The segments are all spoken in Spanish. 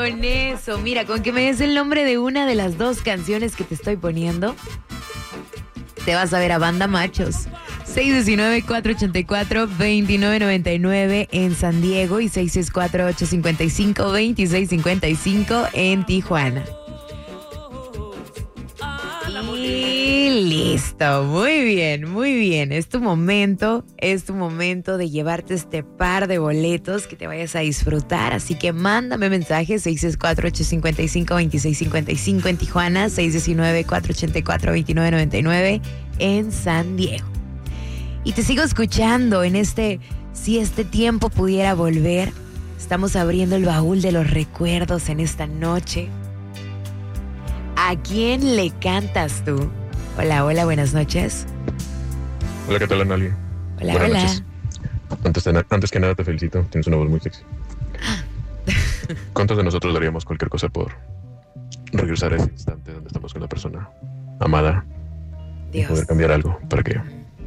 con eso. Mira, con que me des el nombre de una de las dos canciones que te estoy poniendo, te vas a ver a Banda Machos. 619-484-2999 en San Diego y 664-855-2655 en Tijuana. Y listo, muy bien, muy bien. Es tu momento de llevarte este par de boletos que te vayas a disfrutar. Así que mándame mensaje 664-855-2655 en Tijuana, 619-484-2999 en San Diego. Y te sigo escuchando en si este tiempo pudiera volver. Estamos abriendo el baúl de los recuerdos en esta noche. ¿A quién le cantas tú? Hola, hola, buenas noches. Hola, ¿qué tal, Analia? Hola, buenas hola. Noches. Antes que nada te felicito, tienes una voz muy sexy. ¿Cuántos de nosotros daríamos cualquier cosa por regresar a ese instante donde estamos con la persona amada? Dios. Y poder cambiar algo para que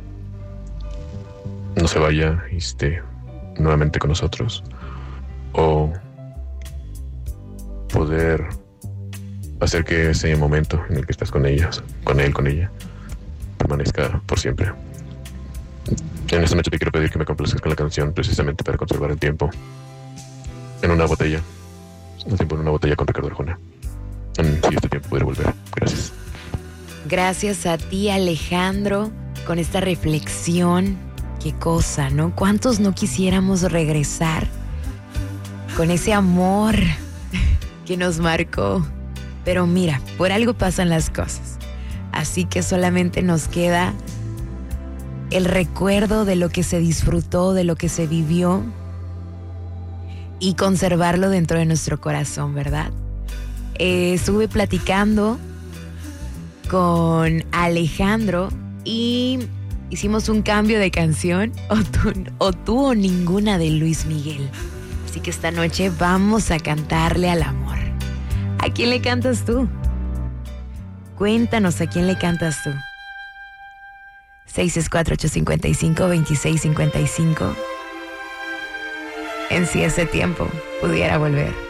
no se vaya y esté nuevamente con nosotros, o poder hacer que ese momento en el que estás con ellas, con él, con ella, permanezca por siempre. En esta noche te quiero pedir que me complazcas con la canción, precisamente para conservar el tiempo en una botella, el tiempo en una botella con Ricardo Arjona. Si este tiempo pudiera volver. Gracias. Gracias a ti, Alejandro, con esta reflexión. Qué cosa, ¿no? ¿Cuántos no quisiéramos regresar con ese amor que nos marcó? Pero mira, por algo pasan las cosas. Así que solamente nos queda el recuerdo de lo que se disfrutó, de lo que se vivió, y conservarlo dentro de nuestro corazón, ¿verdad? Estuve platicando con Alejandro y hicimos un cambio de canción, o tú o ninguna, de Luis Miguel. Así que esta noche vamos a cantarle al amor. ¿A quién le cantas tú? Cuéntanos, ¿a quién le cantas tú? 664-855-2655. En si ese tiempo pudiera volver.